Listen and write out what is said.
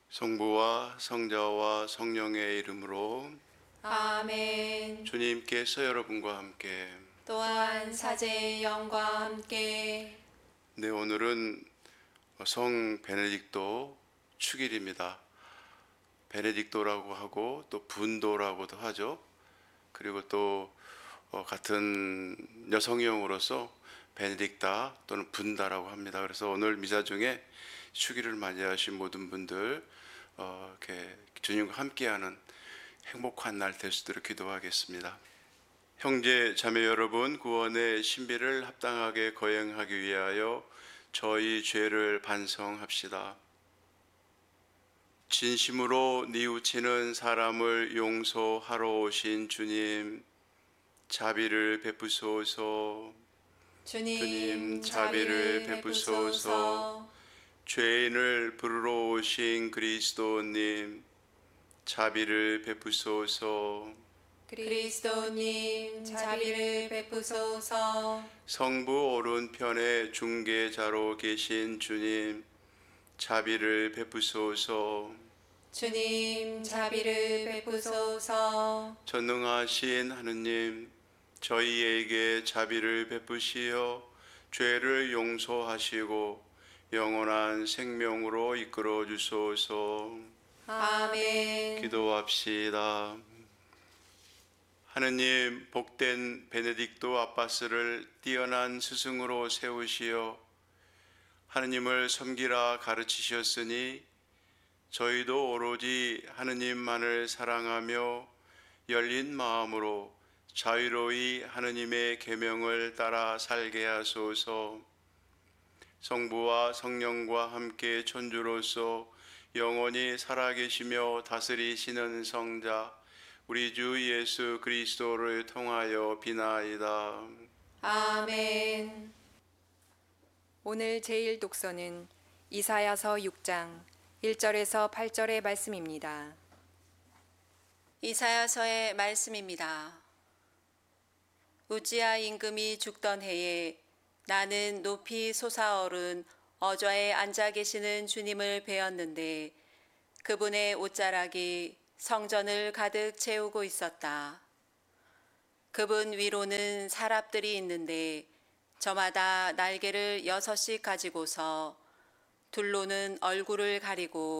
성부와 성자와 성령의 이름으로 아멘. 주님께서 여러분과 함께. 또한 사제의 영과 함께. 네, 오늘은 성 베네딕토 축일입니다. 베네딕토라고 하고 또 분도라고도 하죠. 그리고 또 같은 여성형으로서 베네딕타 또는 분다라고 합니다. 그래서 오늘 미사 중에 축일을 맞이하신 모든 분들 이렇게 주님과 함께하는 행복한 날 될 수 있도록 기도하겠습니다. 형제 자매 여러분, 구원의 신비를 합당하게 거행하기 위하여 저희 죄를 반성합시다. 진심으로 뉘우치는 사람을 용서하러 오신 주님, 자비를 베푸소서. 주님, 자비를 베푸소서. 죄인을 부르러 오신 그리스도님, 자비를 베푸소서. 그리스도님, 자비를 베푸소서. 성부 오른편에 중개자로 계신 주님, 자비를 베푸소서. 주님, 자비를 베푸소서. 전능하신 하느님, 저희에게 자비를 베푸시어 죄를 용서하시고 영원한 생명으로 이끌어 주소서. 아멘. 기도합시다. 하느님, 복된 베네딕토 아빠스를 뛰어난 스승으로 세우시어 하느님을 섬기라 가르치셨으니 저희도 오로지 하느님만을 사랑하며 열린 마음으로 자유로이 하느님의 계명을 따라 살게 하소서. 성부와 성령과 함께 천주로서 영원히 살아계시며 다스리시는 성자 우리 주 예수 그리스도를 통하여 비나이다. 아멘. 오늘 제1 독서는 이사야서 6장 1절에서 8절의 말씀입니다. 이사야서의 말씀입니다. 우지야 임금이 죽던 해에 나는 높이 솟아오른 어좌에 앉아 계시는 주님을 배웠는데 그분의 옷자락이 성전을 가득 채우고 있었다. 그분 위로는 사랍들이 있는데 저마다 날개를 6씩 가지고서 둘로는 얼굴을 가리고